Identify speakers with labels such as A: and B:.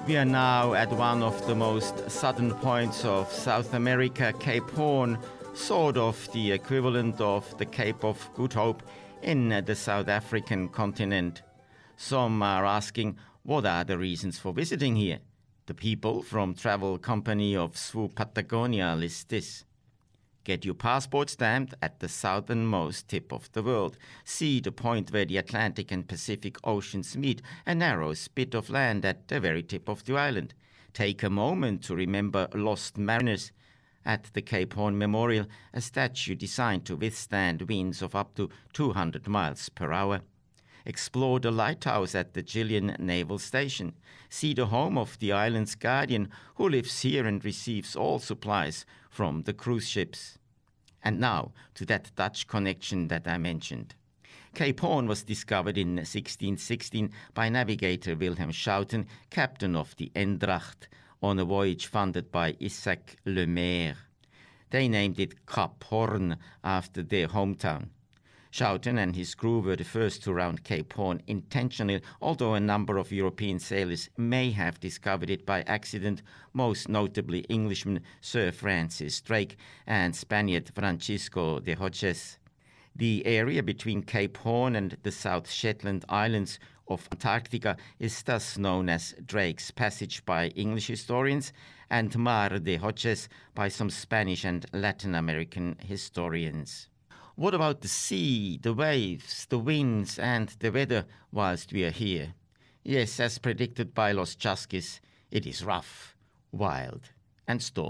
A: We are now at one of the most southern points of South America, Cape Horn, sort of the equivalent of the Cape of Good Hope in the South African continent. Some are asking, what are the reasons for visiting here? The people from travel company of SWU Patagonia list this. Get your passport stamped at the southernmost tip of the world. See the point where the Atlantic and Pacific Oceans meet, a narrow spit of land at the very tip of the island. Take a moment to remember lost mariners. At the Cape Horn Memorial, a statue designed to withstand winds of up to 200 miles per hour. Explore the lighthouse at the Gillian Naval Station. See the home of the island's guardian, who lives here and receives all supplies from the cruise ships. And now to that Dutch connection that I mentioned. Cape Horn was discovered in 1616 by navigator Wilhelm Schouten, captain of the Eendracht, on a voyage funded by Isaac Le Maire. They named it Kap Hoorn after their hometown. Schouten and his crew were the first to round Cape Horn intentionally, although a number of European sailors may have discovered it by accident, most notably Englishman Sir Francis Drake and Spaniard Francisco de Hoces. The area between Cape Horn and the South Shetland Islands of Antarctica is thus known as Drake's Passage by English historians and Mar de Hoces by some Spanish and Latin American historians. What about the sea, the waves, the winds and the weather whilst we are here? Yes, as predicted by Los Chasquis, it is rough, wild and stormy.